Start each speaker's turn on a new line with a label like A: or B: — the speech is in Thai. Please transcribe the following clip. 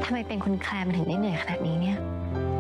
A: ทำไมเป็นคุณแคลร์มันถึงได้เหนื่อยขนาดนี้เนี่ย